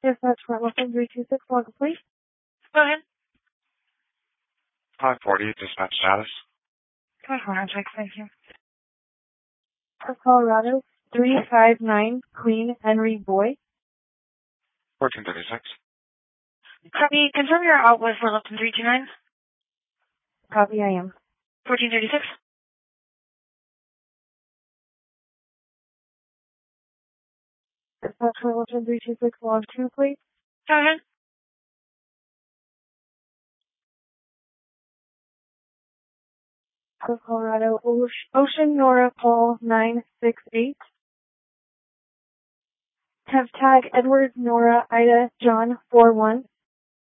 Dispatch Fort Wilson 326, log please. Go ahead. 540, dispatch status. Go ahead, check, thank you. For Colorado 359, Queen Henry Boy. 1436. Copy. Confirm you're out with Fort Lipton 329. Copy, I am. 1436. Dispatch Fort Wilson 326, log 2, please. Go ahead. For Colorado, Ocean Nora Paul 968. Have tag Edward Nora Ida John 41.